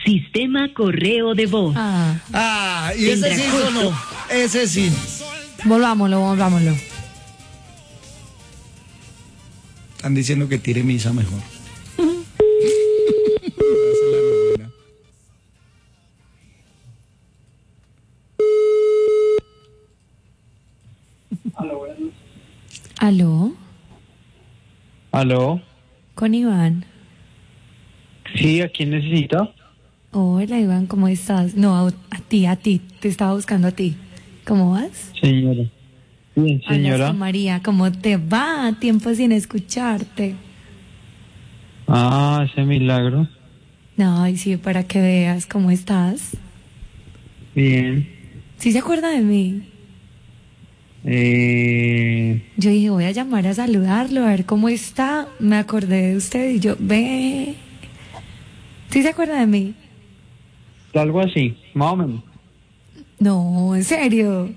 Sistema correo de voz. Y ese sí sonó. Ese sí. Volvámoslo. Están diciendo que tire misa mejor. ¿Aló? ¿Aló? ¿Con Iván? Sí, ¿a quién necesita? Hola, Iván, ¿cómo estás? No, a ti. Te estaba buscando a ti. ¿Cómo vas? Señora. Bien, Hablas señora. con María, ¿cómo te va? Tiempo sin escucharte. Ah, ese milagro. No, y sí, para que veas cómo estás. Bien. ¿Sí se acuerda de mí? Yo dije, voy a llamar a saludarlo, a ver cómo está. Me acordé de usted y yo, ve. ¿Sí se acuerda de mí? Algo así, más o menos. No, en serio.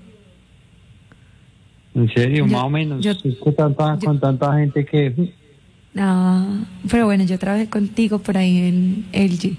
En serio, más o menos. Es que con tanta gente que... Ah, pero bueno, yo trabajé contigo por ahí en LG.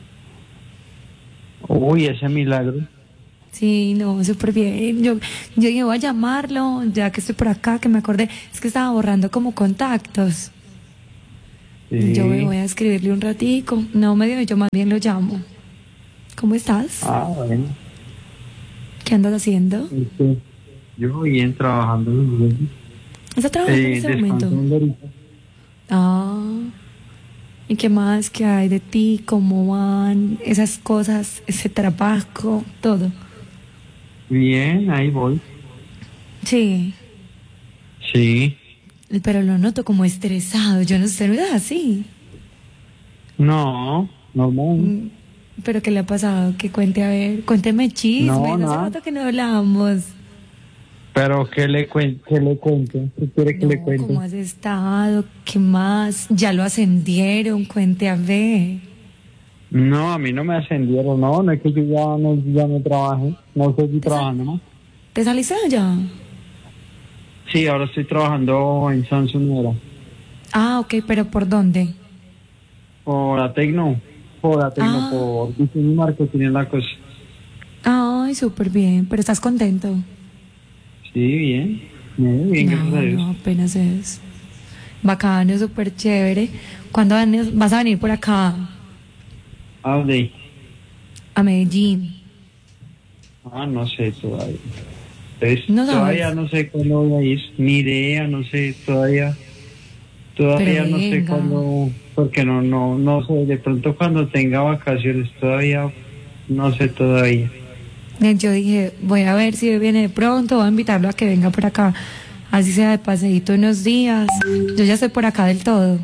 Uy, ese milagro. Sí, no, súper bien. Yo dije, voy a llamarlo, ya que estoy por acá, que me acordé. Es que estaba borrando como contactos. Sí. Yo voy a escribirle un ratico. No me dio, yo más bien lo llamo. ¿Cómo estás? Ah, bueno. ¿Qué andas haciendo? Yo bien trabajando. ¿Estás trabajando en este momento? Ahorita. Ah. ¿Y qué más? ¿Qué hay de ti? ¿Cómo van esas cosas? Ese trabajo, todo. Bien, ahí voy. Sí. Sí. Pero lo noto como estresado. Yo no sé, no es así. No, normal. ¿Pero qué le ha pasado? Que cuente, a ver. Cuénteme chisme. No, No hace nada. rato que no hablamos. Pero ¿qué le cuento? ¿Qué quiere que le cuente? ¿Cómo has estado? ¿Qué más? ¿Ya lo ascendieron? Cuente a ver. No, a mí no me ascendieron, no es que yo ya no trabaje, no seguí trabajando, ¿no? ¿Te saliste de allá? Sí, ahora estoy trabajando en Samsung ahora. Ah, ok, pero ¿por dónde? Por Atecno, por diseño y marketing es la cosa. Ay, súper bien, pero ¿estás contento? Sí, bien, bien, gracias a Dios. No, apenas es. Bacano, súper chévere. ¿Cuándo vas a venir por acá? ¿A dónde? A Medellín. No sé todavía. Entonces, ¿No sabes? todavía no sé cuándo voy a ir, ni idea, no sé, todavía Pero no sé venga. cuándo, porque no sé, de pronto cuando tenga vacaciones, todavía no sé todavía. Yo dije, voy a ver si viene de pronto, voy a invitarlo a que venga por acá, así sea de paseíto unos días. Yo ya estoy por acá del todo.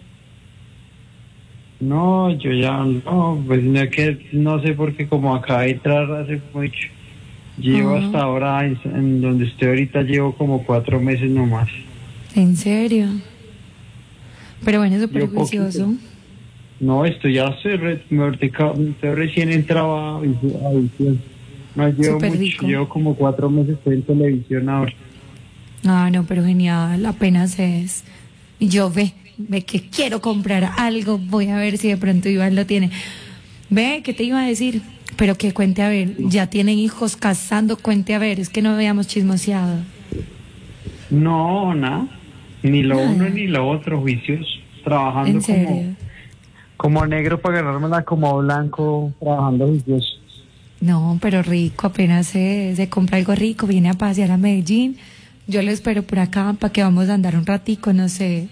No, yo ya no, pues no es que no sé porque como acabé de entrar hace mucho, llevo hasta ahora en donde estoy ahorita llevo como 4 meses nomás. ¿En serio? Pero bueno, súper Yo juicioso. No, esto ya estoy recién entraba a visión. No llevo Súper mucho, rico. llevo como 4 meses estoy en televisión ahora. Ah, no, pero genial, apenas es. Y yo ve que quiero comprar algo, voy a ver si de pronto Iván lo tiene. Ve, ¿qué te iba a decir? Pero que cuente a ver, ya tienen hijos casando, cuente a ver, es que no habíamos chismoseado. No, nada, ni lo Nada. uno ni lo otro, juicios, trabajando ¿En serio? como negro para ganármela como blanco, trabajando juicioso. No, pero rico, apenas se compra algo rico, viene a pasear a Medellín. Yo lo espero por acá para que vamos a andar un ratico, no sé.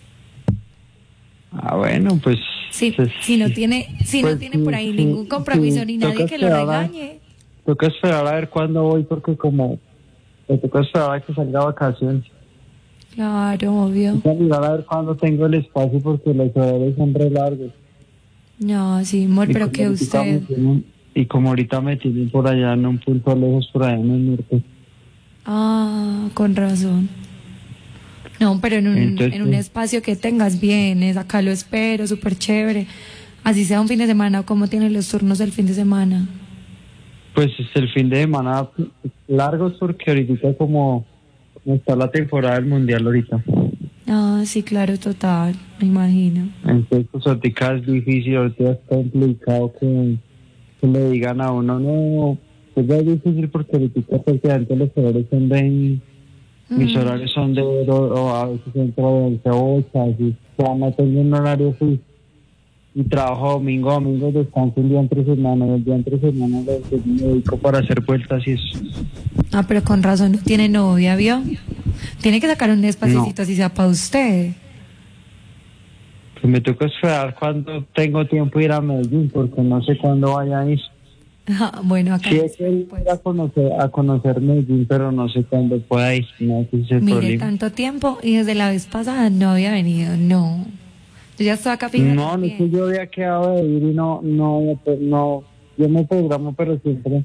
Bueno, pues... Sí, pues, si no tiene por ahí ningún compromiso ni nadie que lo regañe. Toca esperar a ver cuándo voy porque como... toca esperar a que salga vacaciones. Claro, obvio. Toca mirar a ver cuándo tengo el espacio porque los horarios son re largos. No, sí, amor, Y pero como que ahorita usted... y como ahorita me tienen por allá en un punto lejos, por allá en el norte. Ah, con razón. No, pero Entonces, en un espacio que tengas bien, acá lo espero, súper chévere. Así sea un fin de semana, o cómo tienen los turnos del fin de semana. Pues es el fin de semana largos porque ahorita como está la temporada del mundial ahorita. Ah, sí, claro, total, me imagino. Entonces, pues ahorita es difícil, ahorita es complicado que le digan a uno, no, pues ya es difícil porque ahorita prácticamente los horarios son de, mis horarios son de, o a veces entro de 11 a 8, así, ya no tengo un horario fijo. Y trabajo domingo a domingo, descanso un día entre semana, y el día entre semana me dedico para hacer vueltas y eso. Ah, pero con razón no tiene novia, ¿vio? Tiene que sacar un espacito No. así sea para usted. Pues me toca esperar cuando tengo tiempo ir a Medellín, porque no sé cuándo vaya a ir. Ah, bueno, acá. Sí, es que ir a conocer Medellín, pero no sé cuándo pueda ir. No, ese es el Mire, problema. tanto tiempo y desde la vez pasada no había venido, no. Yo ya estoy acá fija. No, no es que yo había quedado de ir y no, yo me programo, pero siempre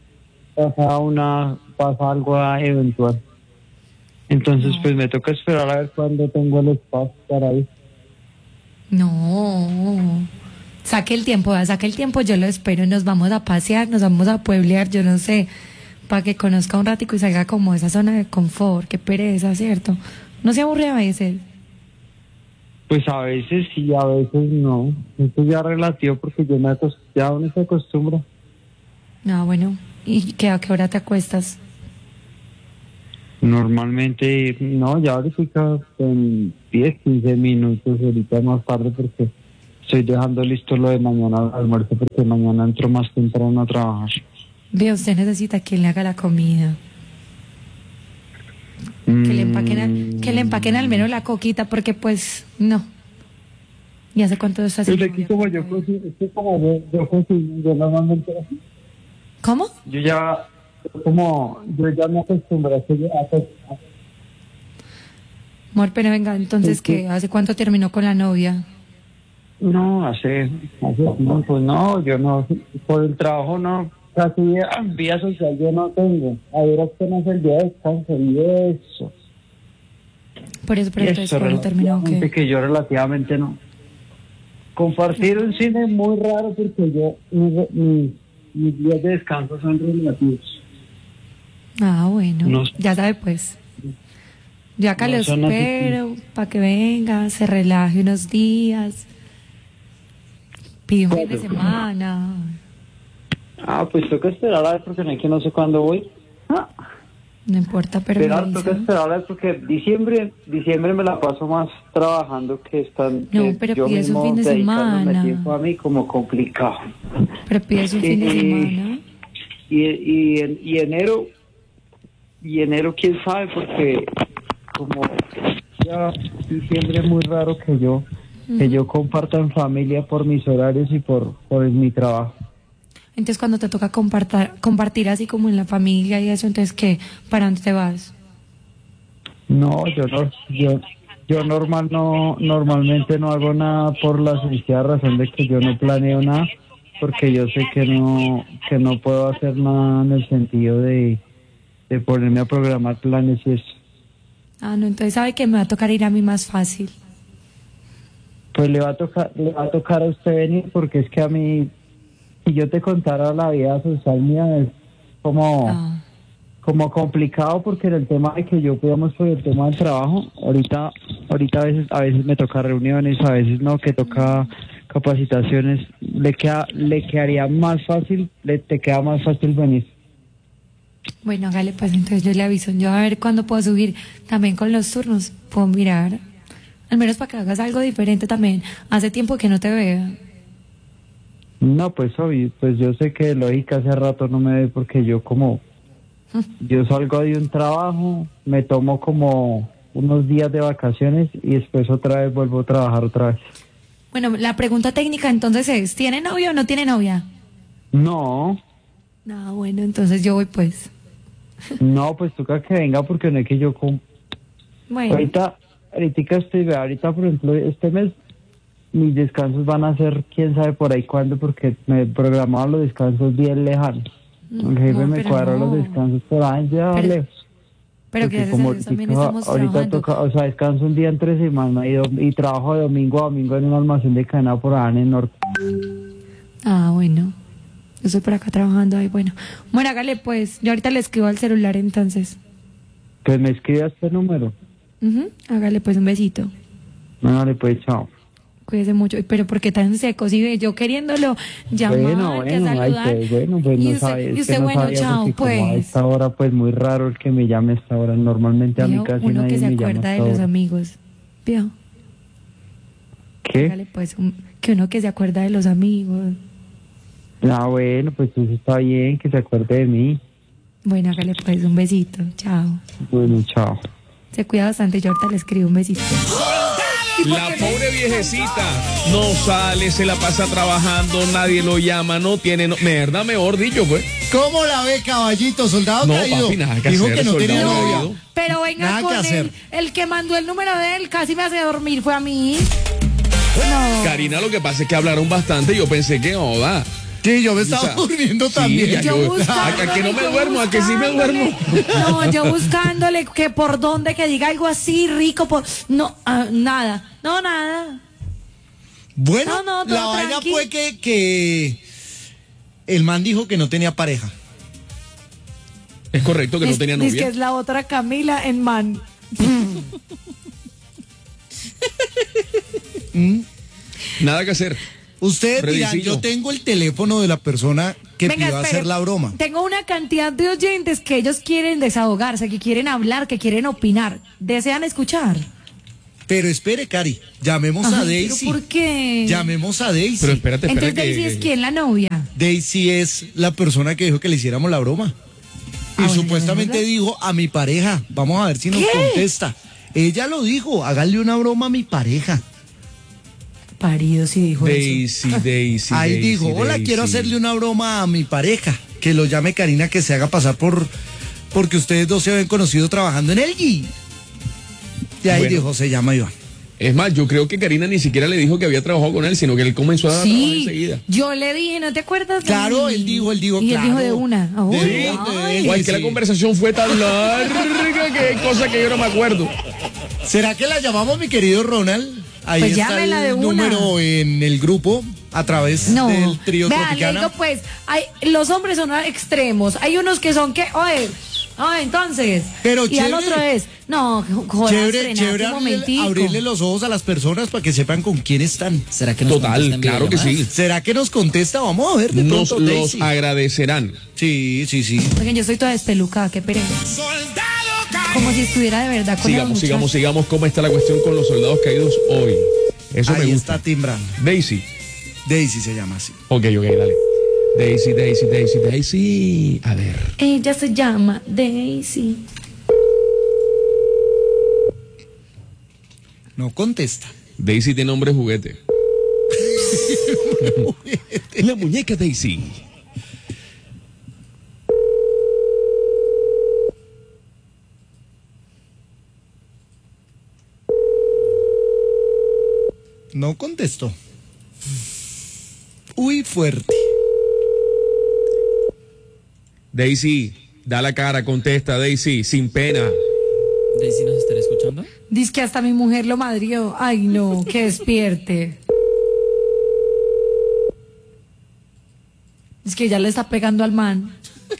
pasa algo eventual. Entonces, pues me toca esperar a ver cuándo tengo el espacio para ir. No. Saque el tiempo, saque el tiempo, yo lo espero. Nos vamos a pasear, nos vamos a pueblear, yo no sé, para que conozca un ratico y salga como esa zona de confort. Qué pereza, ¿cierto? No se aburre a veces. Pues a veces sí, a veces no. Esto ya es relativo porque ya uno se acostumbra. Ah, bueno. ¿Y a qué hora te acuestas? Normalmente, no, ya ahorita en 10, 15 minutos, ahorita más tarde porque estoy dejando listo lo de mañana al almuerzo porque mañana entro más temprano a trabajar. Ve, usted necesita que le haga la comida. Que le empaquen al menos la coquita porque pues, no. ¿Y hace cuánto estás Pues aquí como yo cocino, yo cocino, yo normalmente... ¿Cómo? yo ya me acostumbré a hacer. Amor, pero venga, entonces, Sí. ¿qué? ¿Hace cuánto terminó con la novia? No, hace tiempo, no, yo no, por el trabajo no, casi vía social yo no tengo. Ahora apenas el día de descanso y eso. Por eso, pero entonces, ¿cuándo terminó? Relativamente ¿Qué? que yo relativamente no. Compartir un cine es muy raro porque mis días de descanso son relativos. Ah, bueno, No. ya sabe pues. Yo acá No lo son así. espero para que venga, se relaje unos días, pide un fin de semana. Pues toca esperar a ver porque no sé cuándo voy. No importa, pero me Toca avisa. esperar a ver porque diciembre me la paso más trabajando que están. No, que pero yo pides un mismo fin de dedicándome semana. tiempo a mí como complicado. Pero pides un fin de semana. Y enero quién sabe porque como ya diciembre es muy raro que yo comparta en familia por mis horarios y por mi trabajo. Entonces, cuando te toca compartir así como en la familia y eso, entonces, ¿qué? ¿Para dónde te vas? No, yo normalmente no hago nada por la sencilla razón de que yo no planeo nada porque yo sé que no puedo hacer nada en el sentido de ponerme a programar planes y eso. Ah, no, entonces sabe que me va a tocar ir a mí más fácil. Pues le va a tocar a usted venir porque es que a mí, si yo te contara la vida social mía es como complicado porque en el tema de que yo cuidamos por el tema del trabajo, ahorita a veces me toca reuniones, a veces no, que toca capacitaciones, te queda más fácil venir. Bueno, hágale pues, entonces yo le aviso. Yo a ver cuándo puedo subir también con los turnos. Puedo mirar. Al menos para que hagas algo diferente también. Hace tiempo que no te veo. No, pues obvio, pues yo sé que lógica hace rato no me ve porque yo salgo de un trabajo, me tomo como unos días de vacaciones y después otra vez vuelvo a trabajar otra vez. Bueno, la pregunta técnica entonces es, ¿tiene novio o no tiene novia? No, Bueno, entonces yo voy pues. pues toca que venga porque no es que yo Bueno, ahorita por ejemplo este mes mis descansos van a ser quién sabe por ahí cuándo porque me programaban los descansos bien lejanos. El jefe no, me pero cuadró no. los descansos por ahí ya Pero- lejos. pero Porque gracias a Dios también estamos ahorita trabajando. toca, o sea, descanso un día entre semana y trabajo de domingo a domingo en un almacén de cadena por allá en el norte. Bueno. Yo estoy por acá trabajando ahí, bueno. Bueno, hágale pues. Yo ahorita le escribo al celular entonces. Pues me escribe a este número. Hágale pues un besito. Vale, pues chao. Cuídese mucho. Pero ¿por qué tan seco? Si ve yo queriéndolo llamar, que saludar. Ay, pues, pues y no usted, sabe, y es usted que no bueno, sabía chao, porque como a pues. esta hora, pues muy raro el que me llame a esta hora. Normalmente a mí Vio, casi uno nadie que se me llama acuerda a de esta los hora. amigos. ¿Vio? ¿Qué? Hágale, pues, que uno que se acuerda de los amigos. Ah, bueno, pues eso está bien, que se acuerde de mí. Bueno, hágale pues un besito. Chao. Bueno, chao. Se cuida bastante. Yo ahorita le escribo un besito. La pobre viejecita no sale, se la pasa trabajando, nadie lo llama, no tiene, mierda, mejor dicho, pues. ¿Cómo la ve, caballito? Soldado No, caído. papi, nada que Dijo hacer, que no tenía soldado novia. caído. Pero venga Nada que con hacer. él. El que mandó el número de él casi me hace dormir. Fue a mí. No. Karina, lo que pasa es que hablaron bastante y yo pensé que joda. Sí, yo me estaba O sea, durmiendo sí, también. ya Yo buscándole, a que no me yo duermo, a que sí me duermo. buscándole. No, yo buscándole que por dónde, que diga algo así rico. No, nada. No, nada. Bueno, No, todo la vaina tranqui. fue que el man dijo que no tenía pareja. Es correcto que no tenía Dice que novia. es la otra Camila en man. Nada que hacer. Ustedes dirán, Fredicillo. yo tengo el teléfono de la persona que Venga, pidió espere. hacer la broma. Tengo una cantidad de oyentes que ellos quieren desahogarse, que quieren hablar, que quieren opinar. ¿Desean escuchar? Pero espere, Cari, llamemos a Ay, Daisy. ¿pero por qué? Llamemos a Daisy. Pero espérate, Entonces que... Daisy es quién, la novia. Daisy es la persona que dijo que le hiciéramos la broma. Y bueno, supuestamente ¿verdad? dijo a mi pareja. Vamos a ver si nos ¿Qué? contesta. Ella lo dijo, háganle una broma a mi pareja. Parido, sí dijo eso. Daisy. Ahí dijo, hola, quiero hacerle una broma a mi pareja. Que lo llame Karina, que se haga pasar porque ustedes dos se habían conocido trabajando en el G. Y ahí Bueno. dijo, se llama Iván. Es más, yo creo que Karina ni siquiera le dijo que había trabajado con él, sino que él comenzó a trabajar Sí, enseguida. yo le dije, ¿no te acuerdas? Claro, Ay. él dijo, Y él claro. dijo de una. Uy, De ay. él. O es que la Sí. conversación fue tan larga que hay cosas que yo no me acuerdo. ¿Será que la llamamos, mi querido Ronald? Ahí Pues está llámela de el una. número en el grupo a través No, del trío vea, le Tropicana. digo pues, los hombres son extremos. Hay unos que son que, oye, entonces. Pero y al chévere. otro es, no, jodas, Chévere, frenate chévere un abrirle, momentico. abrirle los ojos a las personas para que sepan con quién están. ¿Será que nos Total, contestan claro que videollamadas? sí. ¿Será que nos contesta? Vamos a ver de Nos pronto, los Daisy. agradecerán. Sí. Oigan, yo estoy toda despelucada, qué pereza. Como si estuviera de verdad con Sigamos. ¿Cómo está la cuestión con los soldados caídos hoy? Eso Ahí me gusta. está timbrando. Daisy. Daisy se llama así. Ok, dale. Daisy. A ver. Ella se llama Daisy. No contesta. Daisy tiene nombre de juguete. La muñeca Daisy. No contestó. Uy, fuerte. Daisy, da la cara, contesta, Daisy, sin pena. ¿Daisy nos estará escuchando? Dice que hasta mi mujer lo madrió. Ay, no, que despierte. Es que ya le está pegando al man.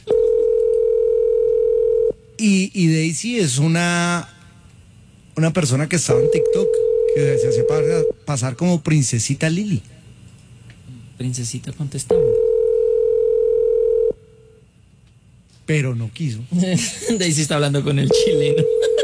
Y Daisy es una persona que estaba en TikTok, que se hace pasar como Princesita Lili. Princesita, contestamos. Pero no quiso. Daisy está hablando con el chileno.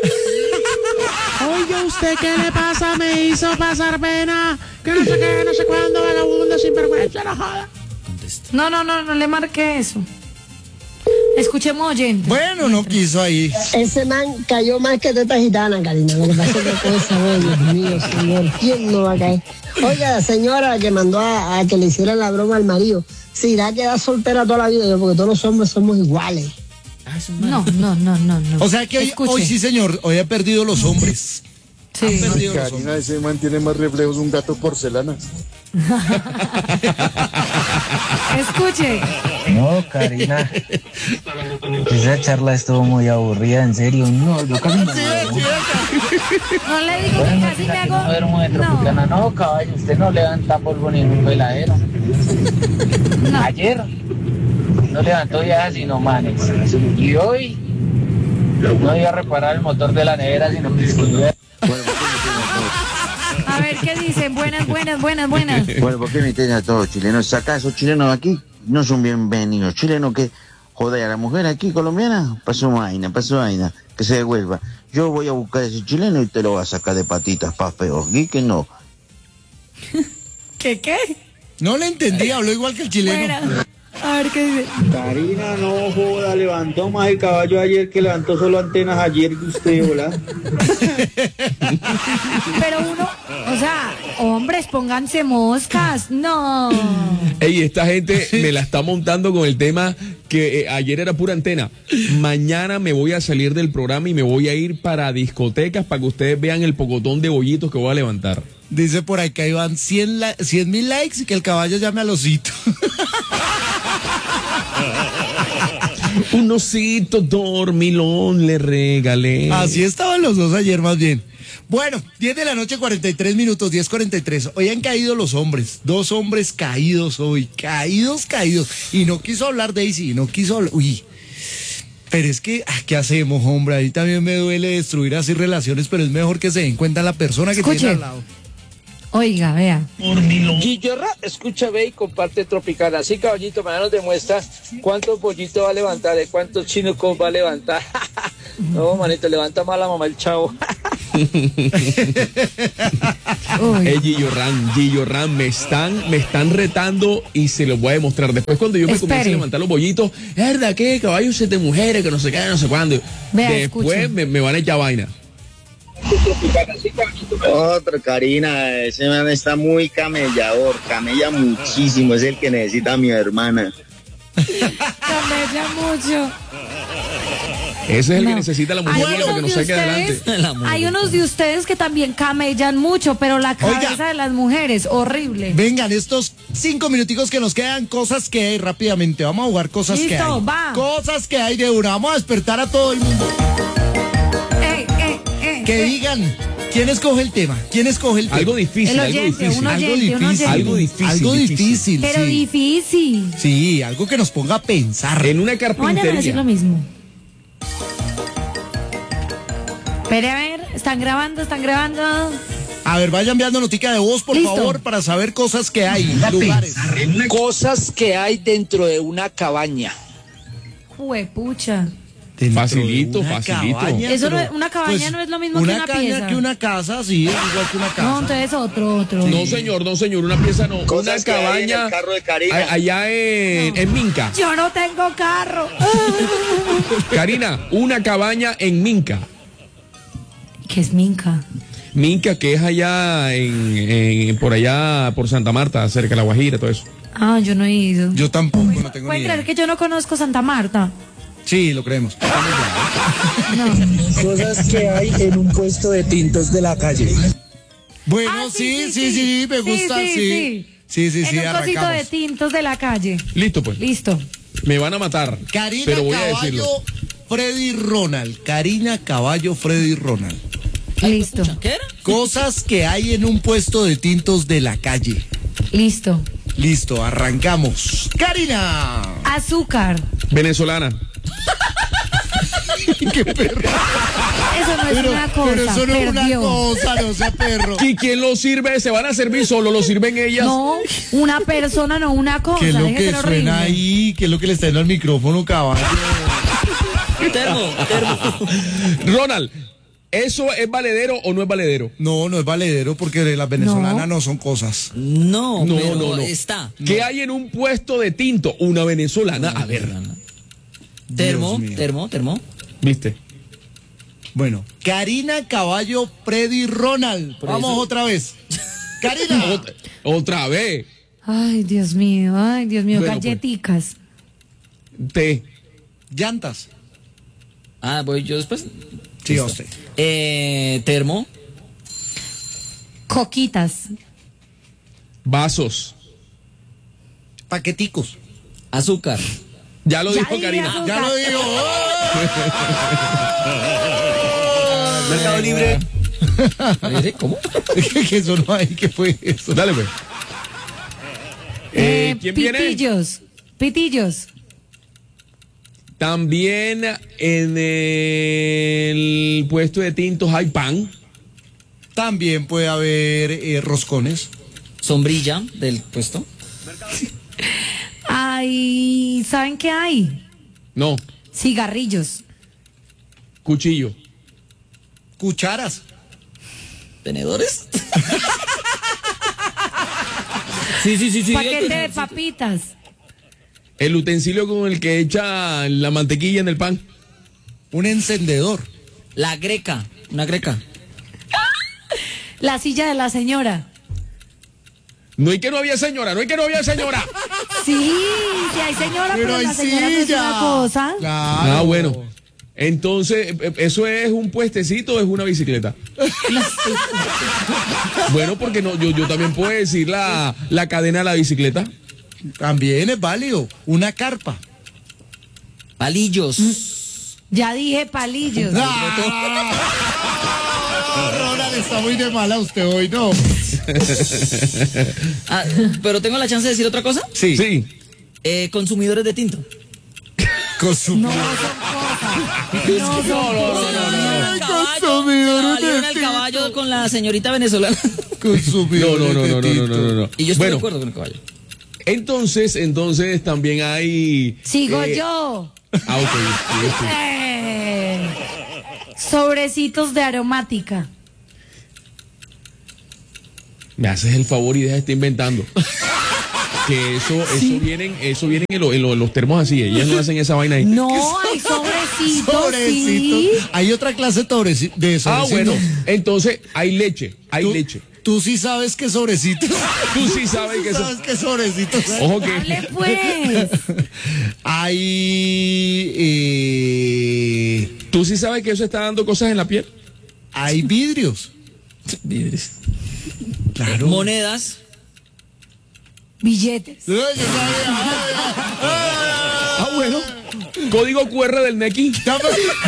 Oye, ¿usted qué le pasa? Me hizo pasar pena. Que no sé qué, no sé cuándo, vagabundo, sinvergüenza, no joda. Contesta. No le marque eso. Escuchemos oyentes. Bueno, no quiso ahí. Ese man cayó más que teta gitana, Karina. Lo que pasa es que con esa voz, Dios mío, señor, ¿quién no va a caer? Oiga, la señora que mandó a que le hicieran la broma al marido, se irá a quedar soltera toda la vida, yo, porque todos los hombres somos iguales. Ah, es un man. No. O sea que Escuche. hoy sí, señor, hoy ha perdido los hombres. Sí. Han perdido los Karina, hombres. ese man tiene más reflejos un gato porcelana. Escuche. No, Karina. Esa charla estuvo muy aburrida, en serio. No, yo casi me duermo. No le digo que casi me hago. No duermo de Tropicana. No, caballo, usted no levanta polvo ni en un veladero. Ayer no levantó ya sino manes. Y hoy no iba a reparar el motor de la nevera, sino que escribía. A A ver, ¿qué dicen? Buenas. Bueno, ¿por qué no entienden a todos los chilenos? Saca a esos chilenos aquí, no son bienvenidos. Chilenos que joder a la mujer aquí colombiana, pasó vaina, que se devuelva. Yo voy a buscar a ese chileno y te lo voy a sacar de patitas, pa' feo. Aquí que no. ¿Qué? No le entendí, habló igual que el chileno. Bueno, a ver qué dice. Karina, no joda, levantó más el caballo ayer que levantó solo antenas ayer que usted, hola. Pero uno, o sea, hombres, pónganse moscas. No. Ey, esta gente me la está montando con el tema que ayer era pura antena. Mañana me voy a salir del programa y me voy a ir para discotecas para que ustedes vean el pocotón de bollitos que voy a levantar. Dice por ahí que ahí van 100,000 likes y que el caballo llame al osito. Un osito dormilón le regalé. Así estaban los dos ayer más bien. Bueno, 10 de la noche, 43 minutos, 10:43. Hoy han caído los hombres. 2 hombres caídos hoy. Caídos. Y no quiso hablar Daisy, no quiso hablar. Uy. Pero es que, ¿qué hacemos, hombre? Ahí también me duele destruir así relaciones, pero es mejor que se den cuenta la persona que tiene al lado. Oiga, vea. Guillerra, escucha, ve y comparte Tropical. Así, caballito, mañana nos demuestra cuántos pollitos va a levantar, cuántos chinucos va a levantar. No, manito, levanta más la mamá el chavo. Gillo Ram, me están retando y se los voy a demostrar. Después cuando yo me comience a levantar los bollitos, es verdad que caballos de mujeres, que no sé qué, no sé cuándo. Vea, después me van a echar vaina. Otro, Karina, ese man está muy camellador, camella muchísimo, es el que necesita a mi hermana. Camella mucho. Ese es el que necesita la mujer para que nos saque adelante. Hay unos de ustedes que también camellan mucho, pero la cabeza de las mujeres, horrible. Vengan, estos 5 minuticos que nos quedan, cosas que hay rápidamente. Vamos a jugar cosas que hay. Va. Cosas que hay de una. Vamos a despertar a todo el mundo. Que digan, ¿quién escoge el tema? Algo difícil, algo difícil. Pero sí. difícil. Sí, algo que nos ponga a pensar. En una Vayan a carpintería. decir lo mismo. Espere, a ver, ¿están grabando? A ver, vaya enviando notica de voz, por favor, para saber cosas que hay. Lugares. Cosas que hay dentro de una cabaña. Juepucha. Facilito. Cabaña, Eso pero, una cabaña pues, no es lo mismo que una pieza. Que una casa, sí, es igual que una casa. No, entonces otro. No, señor, una pieza no. Cosas una que hay en cabaña el carro de Karina. allá en Minca. Yo no tengo carro. Karina, una cabaña en Minca. ¿Qué es Minca? Minca, que es allá por allá, por Santa Marta, cerca de La Guajira, todo eso. Ah, yo no he ido. Yo tampoco, no tengo ni ¿Pueden idea. creer que yo no conozco Santa Marta? Sí, lo creemos. Cosas que hay en un puesto de tintos de la calle. Bueno, sí, me gusta, sí. Sí, en un arrancamos. cosito de tintos de la calle. Listo, pues. Listo. Me van a matar. Karina pero voy a Caballo, decirlo. Freddy Ronald. Karina Caballo, Freddy Ronald. Listo. ¿Qué era? Cosas que hay en un puesto de tintos de la calle. Listo. Listo, arrancamos. Karina. Azúcar. Venezolana. Qué perro. Eso no es una cosa. Pero eso no es una perdió. cosa, no sea perro. ¿Y quién lo sirve? ¿Se van a servir solo? ¿Lo sirven ellas? No, una persona, no una cosa. ¿Qué es lo Deje de que ser suena horrible. ahí? ¿Qué es lo que le está dando al micrófono, caballo? Termo. Ronald, ¿eso es valedero o no es valedero? No, no es valedero porque las venezolanas no son cosas. No, No, pero no. está. ¿Qué hay en un puesto de tinto? Una venezolana. A ver, Termo. ¿viste? Bueno, Karina Caballo, Freddy Ronald. Vamos otra vez. Karina. Otra vez. Ay, Dios mío, Bueno, galleticas. Té. Llantas. Ah, voy yo después. Sí, Listo. usted. Termo. Coquitas. Vasos. Paqueticos. Azúcar. Ya lo Ya dijo dije Karina. azúcar. Ya lo digo. Mercado Libre. ¿Cómo? Que eso no hay, ¿qué fue eso? Dale, pues. ¿Quién viene? Pitillos. También en el puesto de tintos hay pan. También puede haber roscones. Sombrilla del puesto. Ay, ¿saben qué hay? No. Cigarrillos. Cuchillo. Cucharas. ¿Tenedores? Sí. Paquete de papitas. El utensilio con el que echa la mantequilla en el pan. Un encendedor. La greca. Una greca. La silla de la señora. No hay que no había señora. Sí hay señora, pero la señora no es una cosa. Claro. Ah, bueno. Entonces, ¿eso es un puestecito o es una bicicleta? Bueno, porque no, yo también puedo decir la cadena de la bicicleta. También es válido. Una carpa. Palillos. Ya dije palillos. Ronald, está muy de mala usted hoy, ¿no? Pero tengo la chance de decir otra cosa. Sí. Consumidores de tinto. No son cosas. Salieron al caballo con la señorita venezolana. No. Y yo estoy de acuerdo con el caballo. Entonces también hay... Sigo yo. Ok. Sobrecitos de aromática. Me haces el favor y deja de estar inventando. Que eso vienen en los termos así. Ellas no hacen esa vaina ahí. No, hay sobrecitos. Sí. Hay otra clase de sobrecitos. Ah, bueno. Entonces hay leche. Leche. Tú sí sabes que sobrecitos. Tú sí sabes que sobrecitos. Ojo que. Dale, pues. Hay. Tú sí sabes que eso está dando cosas en la piel. Hay vidrios. Claro. Monedas. Billetes. Bueno. Código QR del Nequi.